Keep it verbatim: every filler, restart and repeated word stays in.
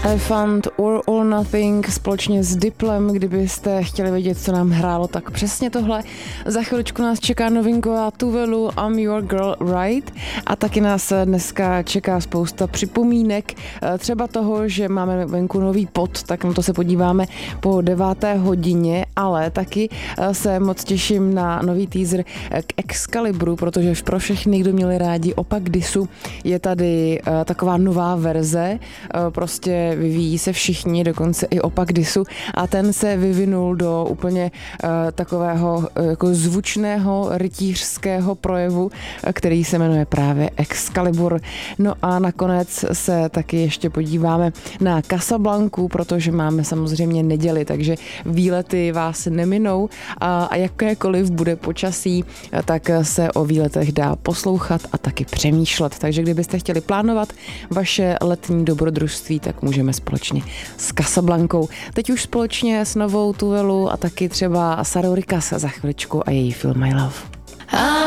Elephant or All Nothing společně s Diplem, kdybyste chtěli vědět, co nám hrálo, tak přesně tohle. Za chviličku nás čeká novinková Tuvelu I'm Your Girl Right a taky nás dneska čeká spousta připomínek, třeba toho, že máme venku nový pod, tak na to se podíváme po deváté hodině, ale taky se moc těším na nový teaser k Excalibru, protože pro všechny, kdo měli rádi Opak Disu, je tady taková nová verze, prostě vyvíjí se všichni, dokonce i Opak Disu a ten se vyvinul do úplně uh, takového uh, jako zvučného rytířského projevu, který se jmenuje právě Excalibur. No a nakonec se taky ještě podíváme na Casablanku, protože máme samozřejmě neděli, takže výlety vás neminou a, a jakékoliv bude počasí, tak se o výletech dá poslouchat a taky přemýšlet. Takže kdybyste chtěli plánovat vaše letní dobrodružství, tak můžeme společně s Casablankou. Teď už společně s novou Tuvelu a taky třeba Sarou Rikas za chviličku a její film My Love.